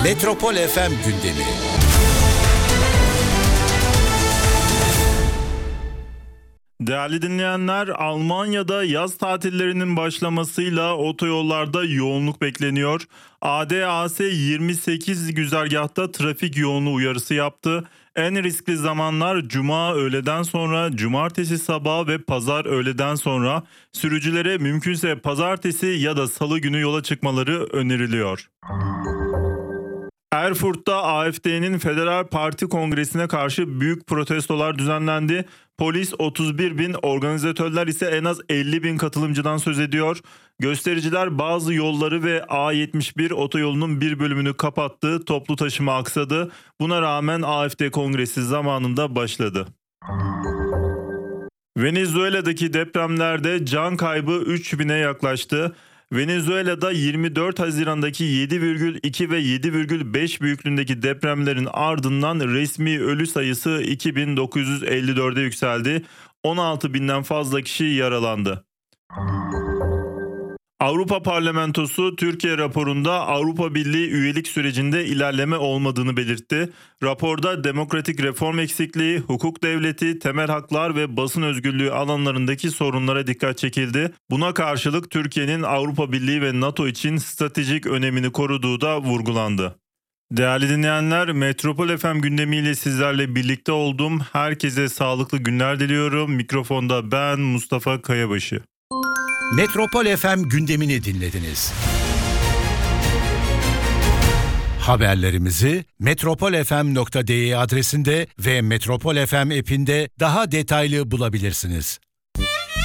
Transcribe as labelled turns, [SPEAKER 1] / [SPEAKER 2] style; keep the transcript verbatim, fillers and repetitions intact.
[SPEAKER 1] Metropol F M gündemi.
[SPEAKER 2] Değerli dinleyenler, Almanya'da yaz tatillerinin başlamasıyla otoyollarda yoğunluk bekleniyor. A D A S yirmi sekiz güzergahta trafik yoğunluğu uyarısı yaptı. En riskli zamanlar cuma öğleden sonra, cumartesi sabahı ve pazar öğleden sonra. Sürücülere mümkünse pazartesi ya da salı günü yola çıkmaları öneriliyor. Erfurt'ta A F D'nin Federal Parti Kongresi'ne karşı büyük protestolar düzenlendi. Polis otuz bir bin, organizatörler ise en az elli bin katılımcıdan söz ediyor. Göstericiler bazı yolları ve A yetmiş bir otoyolunun bir bölümünü kapattı, toplu taşıma aksadı. Buna rağmen A F D Kongresi zamanında başladı. Venezuela'daki depremlerde can kaybı üç bine yaklaştı. Venezuela'da yirmi dört Haziran'daki yedi virgül iki ve yedi virgül beş büyüklüğündeki depremlerin ardından resmi ölü sayısı iki bin dokuz yüz elli dörde yükseldi. on altı binden fazla kişi yaralandı. Avrupa Parlamentosu Türkiye raporunda Avrupa Birliği üyelik sürecinde ilerleme olmadığını belirtti. Raporda demokratik reform eksikliği, hukuk devleti, temel haklar ve basın özgürlüğü alanlarındaki sorunlara dikkat çekildi. Buna karşılık Türkiye'nin Avrupa Birliği ve NATO için stratejik önemini koruduğu da vurgulandı. Değerli dinleyenler, Metropol F M gündemiyle sizlerle birlikte oldum. Herkese sağlıklı günler diliyorum. Mikrofonda ben Mustafa Kayabaşı.
[SPEAKER 1] Metropol F M gündemini dinlediniz. Haberlerimizi metropol f m nokta d e adresinde ve Metropol F M app'inde daha detaylı bulabilirsiniz.